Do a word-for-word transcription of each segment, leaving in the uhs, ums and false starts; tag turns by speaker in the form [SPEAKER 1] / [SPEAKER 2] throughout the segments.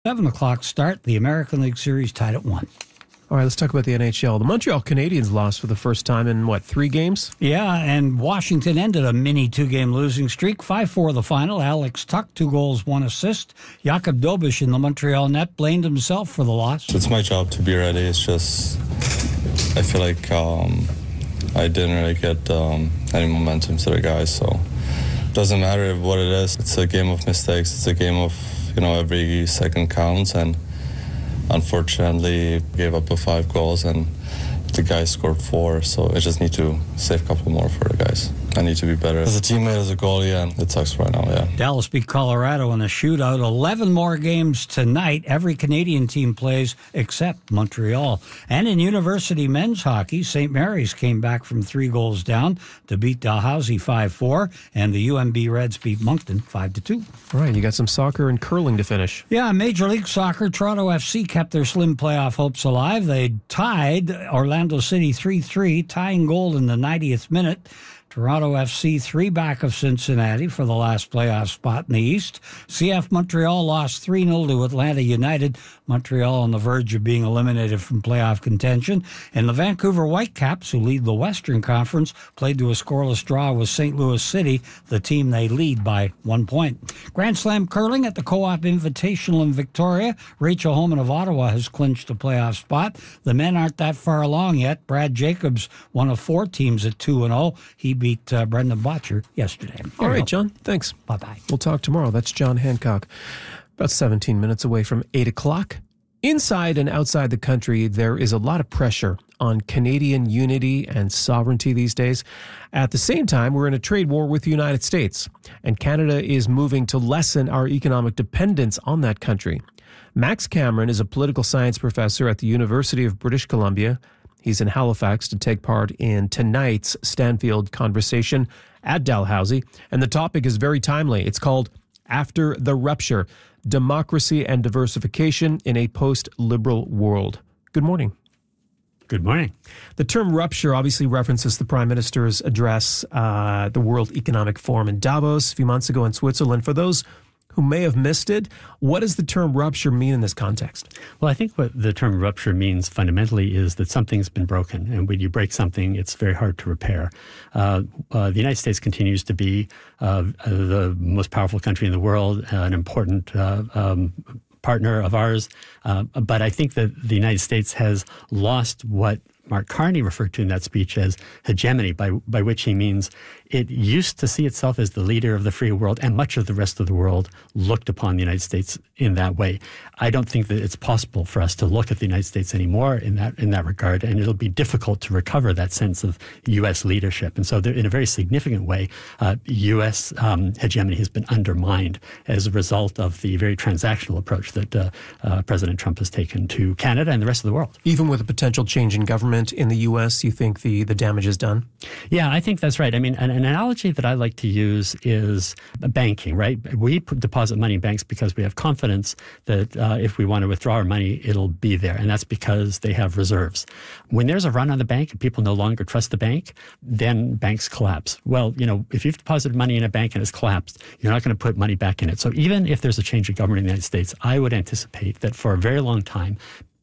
[SPEAKER 1] seven o'clock start. The American League Series tied at one.
[SPEAKER 2] All right, let's talk about the N H L. The Montreal Canadiens lost for the first time in, what, three games?
[SPEAKER 1] Yeah, and Washington ended a mini two-game losing streak. five four the final. Alex Tuch, two goals, one assist. Jakub Dobeš in the Montreal net blamed himself for the loss.
[SPEAKER 3] It's my job to be ready. It's just, I feel like um, I didn't really get um, any momentum to the guys, so it doesn't matter what it is. It's a game of mistakes. It's a game of, you know, every second counts, and unfortunately gave up a five goals and the guys scored four, so I just need to save a couple more for the guys. I need to be better as a teammate, as a goalie, and it sucks right now, yeah.
[SPEAKER 1] Dallas beat Colorado in a shootout. eleven more games tonight. Every Canadian team plays except Montreal. And in university men's hockey, Saint Mary's came back from three goals down to beat Dalhousie five four, and the U M B Reds beat Moncton five to two.
[SPEAKER 2] All right, you got some soccer and curling to finish.
[SPEAKER 1] Yeah, Major League Soccer, Toronto F C kept their slim playoff hopes alive. They tied Orlando City three three, tying goal in the ninetieth minute. Toronto F C three back of Cincinnati for the last playoff spot in the East. C F Montreal lost three nil to Atlanta United. Montreal on the verge of being eliminated from playoff contention. And the Vancouver Whitecaps, who lead the Western Conference, played to a scoreless draw with Saint Louis City, the team they lead by one point. Grand Slam curling at the Co-op Invitational in Victoria. Rachel Homan of Ottawa has clinched a playoff spot. The men aren't that far along yet. Brad Jacobs, one of four teams at two and oh. He beat uh, Brendan Botcher yesterday.
[SPEAKER 2] All right, John. Thanks.
[SPEAKER 1] Bye-bye.
[SPEAKER 2] We'll talk tomorrow. That's John Hancock. About seventeen minutes away from eight o'clock. Inside and outside the country, there is a lot of pressure on Canadian unity and sovereignty these days. At the same time, we're in a trade war with the United States, and Canada is moving to lessen our economic dependence on that country. Max Cameron is a political science professor at the University of British Columbia. He's in Halifax to take part in tonight's Stanfield conversation at Dalhousie, and the topic is very timely. It's called After the Rupture, Democracy and Diversification in a Post-Liberal World. Good morning.
[SPEAKER 4] Good morning.
[SPEAKER 2] The term rupture obviously references the Prime Minister's address uh, at the World Economic Forum in Davos a few months ago in Switzerland. For those who may have missed it, what does the term rupture mean in this context?
[SPEAKER 4] Well, I think what the term rupture means fundamentally is that something's been broken. And when you break something, it's very hard to repair. Uh, uh, the United States continues to be uh, the most powerful country in the world, uh, an important uh, um, partner of ours. Uh, but I think that the United States has lost what Mark Carney referred to in that speech as hegemony, by by which he means it used to see itself as the leader of the free world, and much of the rest of the world looked upon the United States in that way. I don't think that it's possible for us to look at the United States anymore in that in that regard, and it'll be difficult to recover that sense of U S leadership. And so there, in a very significant way, uh, U S um, hegemony has been undermined as a result of the very transactional approach that uh, uh, President Trump has taken to Canada and the rest of the world.
[SPEAKER 2] Even with a potential change in government in the U S, you think the, the damage is done?
[SPEAKER 4] Yeah, I think that's right. I mean, an, an analogy that I like to use is banking, right? We put, deposit money in banks because we have confidence that uh, if we want to withdraw our money, it'll be there. And that's because they have reserves. When there's a run on the bank and people no longer trust the bank, then banks collapse. Well, you know, if you've deposited money in a bank and it's collapsed, you're not going to put money back in it. So even if there's a change of government in the United States, I would anticipate that for a very long time,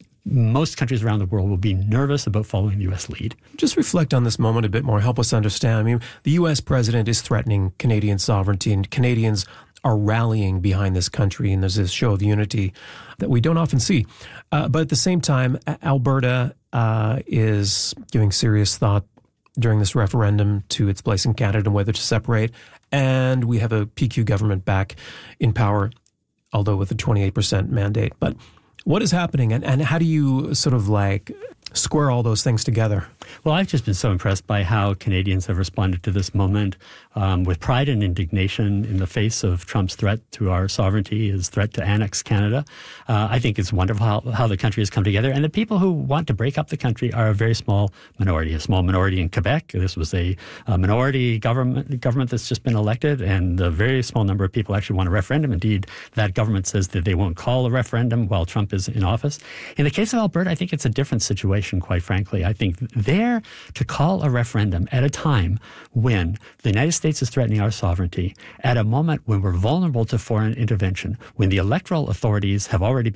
[SPEAKER 4] most countries around the world will be nervous about following the U S lead.
[SPEAKER 2] Just reflect on this moment a bit more. Help us understand. I mean, the U S president is threatening Canadian sovereignty, and Canadians are rallying behind this country, and there's this show of unity that we don't often see. Uh, but at the same time, Alberta uh, is giving serious thought during this referendum to its place in Canada and whether to separate. And we have a P Q government back in power, although with a twenty-eight percent mandate. But what is happening, and, and how do you sort of like square all those things together?
[SPEAKER 4] Well, I've just been so impressed by how Canadians have responded to this moment um, with pride and indignation in the face of Trump's threat to our sovereignty, his threat to annex Canada. Uh, I think it's wonderful how, how the country has come together. And the people who want to break up the country are a very small minority, a small minority in Quebec. This was a, a minority government government that's just been elected, and a very small number of people actually want a referendum. Indeed, that government says that they won't call a referendum while Trump is in office. In the case of Alberta, I think it's a different situation. situation, quite frankly. I think there to call a referendum at a time when the United States is threatening our sovereignty, at a moment when we're vulnerable to foreign intervention, when the electoral authorities have already